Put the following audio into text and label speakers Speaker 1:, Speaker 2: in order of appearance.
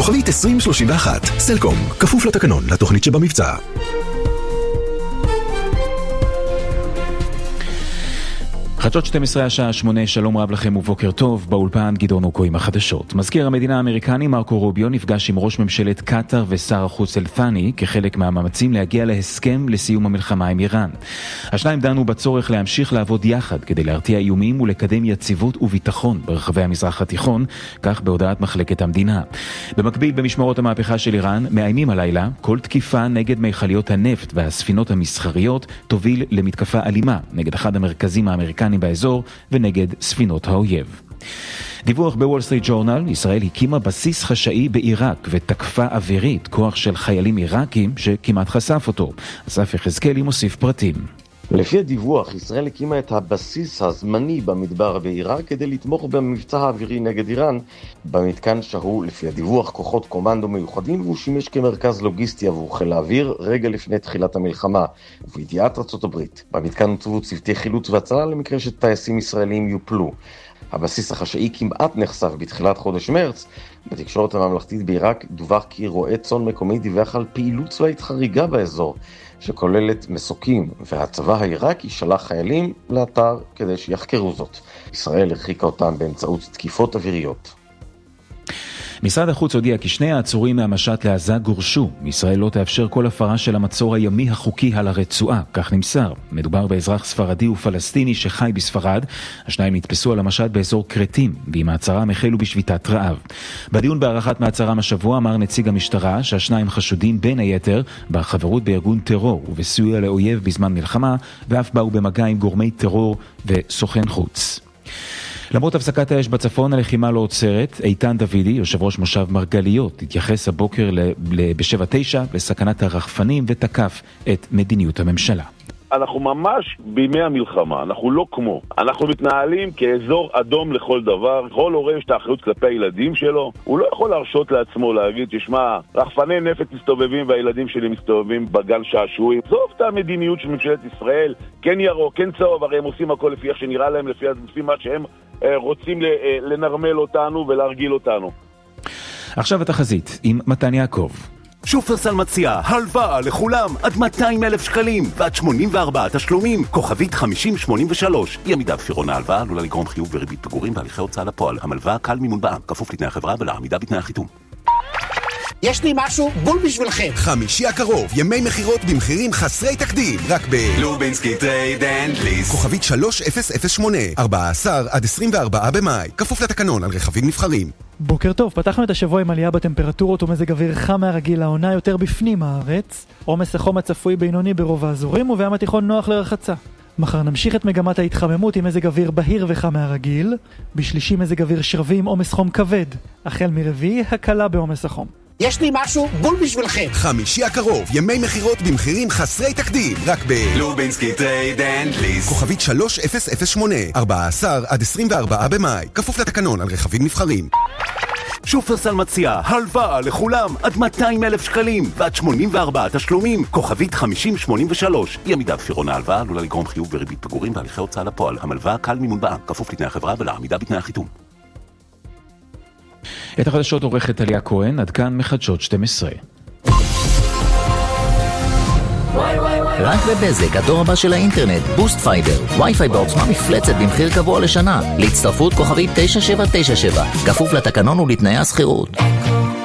Speaker 1: כוכבית 2031, סלקום, כפוף לתקנון, לתוכנית שבמבצע.
Speaker 2: חדשות 12 השעה 8, שלום רב לכם ובוקר טוב, באולפן גדעון אוקו עם החדשות. מזכיר המדינה האמריקני מרקו רוביו נפגש עם ראש ממשלת קטר ושר החוץ אל-ת'אני כחלק מהמאמצים להגיע להסכם לסיום המלחמה עם איראן. השניים דנו בצורך להמשיך לעבוד יחד כדי להרתיע איומים ולקדם יציבות וביטחון ברחבי המזרח התיכון, כך בהודעת מחלקת המדינה. במקביל במשמרות המהפכה של איראן מאיימים הלילה כל תקיפה נגד מכליות הנפט והספינות המסחריות תוביל למתקפה אלימה נגד אחד המרכזים האמריקנים באזור ונגד ספינות האויב. דיווח בוול סטריט ג'ורנל, ישראל הקימה בסיס חשאי בעיראק ותקפה אווירית כוח של חיילים עיראקים שכמעט חשף אותו. אסף יחזקאלי מוסיף פרטים.
Speaker 3: לפי הדיווח, ישראל הקימה את הבסיס הזמני במדבר בעיראק כדי לתמוך במבצע האווירי נגד איראן. במתקן שהו לפי הדיווח כוחות קומנדו מיוחדים והוא שימש כמרכז לוגיסטי עבור חיל האוויר רגע לפני תחילת המלחמה ובידיעת ארצות הברית. במתקן הוצבו צוותי חילוץ והצלה למקרה שטייסים ישראלים יופלו. הבסיס החשאי כמעט נחשף בתחילת חודש מרץ. בתקשורת הממלכתית בעיראק דווח כי רועה צאן מקומי דיווח על פעילות צבאית חריגה באזור שכוללת מסוקים, והצבא העיראקי שלח חיילים לאתר כדי שיחקרו זאת. ישראל הרחיקה אותם באמצעות תקיפות אוויריות.
Speaker 2: משרד החוץ הודיע כי שני העצורים מהמשט לעזה גורשו. ישראל לא תאפשר כל הפרה של המצור הימי החוקי על הרצועה, כך נמסר. מדובר באזרח ספרדי ופלסטיני שחי בספרד. השניים נתפסו על המשט באזור קרטים, ועם מעצרם החלו בשביתת רעב. בדיון בהארכת מעצרם השבוע אמר נציג המשטרה שהשניים חשודים בין היתר בחברות בארגון טרור ובסיוע לאויב בזמן מלחמה, ואף באו במגע עם גורמי טרור וסוכן חוץ. למרות הפסקת האש בצפון, הלחימה לא עוצרת. איתן דוידי, יושב ראש מושב מרגליות, התייחס הבוקר ב-7-9 לסכנת הרחפנים ותקף את מדיניות הממשלה.
Speaker 4: אנחנו ממש בימי המלחמה, אנחנו לא כמו. אנחנו מתנהלים כאזור אדום לכל דבר. כל הורה יש את האחריות כלפי הילדים שלו. הוא לא יכול להרשות לעצמו להגיד, תשמע, רחפני נפץ מסתובבים והילדים שלי מסתובבים בגן שעשועים. זאת המדיניות של ממשלת ישראל, כן ירוק, כן צהוב, הרי הם עושים הכל לפי איך שנראה להם, לפי מה שהם רוצים לנרמל אותנו ולהרגיל אותנו.
Speaker 2: עכשיו התחזית עם מתן יעקב.
Speaker 5: שופרסל מציע הלוואה לכולם עד 200,000 שקלים ועד 84 תשלומים, כוכבית 5083. אי עמידה בפירעון ההלוואה עלולה לגרום חיוב וריבית פיגורים והליכי הוצאה לפועל. המלוואה קל מימון בע"מ, כפוף לתנאי החברה ולעמידה בתנאי החיתום.
Speaker 6: יש לי משהו בול בשבילכם.
Speaker 1: חמישי הקרוב, ימי מחירות במחירים חסרי תקדים, רק
Speaker 7: לובינסקי טרייד אנד ליס,
Speaker 1: כוכבית 3008, 14 עד 24 במאי, כפוף לתקנון על רכבים נבחרים.
Speaker 8: בוקר טוב, פתחנו את השבוע עם עלייה בטמפרטורות ומזג אוויר חם מהרגיל, העונה יותר בפנים הארץ. עומס החום הצפוי בינוני ברוב האזורים ובים התיכון נוח לרחצה. מחר נמשיך את מגמת ההתחממות עם מזג אוויר בהיר וחם מהרגיל. בשלישי מזג אוויר שרבי עם עומס חום כבד. החל מרביעי הקלה בעומס החום.
Speaker 6: יש לי משהו בול בשבילכם.
Speaker 1: חמישי הקרוב, ימי מחירות במחירים חסרי תקדים, רק
Speaker 7: לובינסקי טרייד אנד ליס,
Speaker 1: כוכבית 3008, 14 עד 24 במאי, כפוף לתקנון על רכבים נבחרים.
Speaker 5: שופרסל מציע הלוואה לכולם עד 200,000 שקלים ועד 84 תשלומים, כוכבית 5083. אי עמידה בפירעון ההלוואה עלולה לגרום חיוב וריבית פיגורים והליכי הוצאה לפועל. המלוואה קל מימון בע"מ, כפוף לתנאי החברה ולעמידה בתנאי החיתום.
Speaker 2: את החדשות עורכת טליה כהן, עד כאן מחדשות 12.
Speaker 9: רק בבזק, הדור הבא של האינטרנט, בוסט פייבר, וי-פיי בעוצמה מפלצת במחיר קבוע לשנה. להצטרפות כוכבית 9797, כפוף לתקנון ולתנאי הסחירות.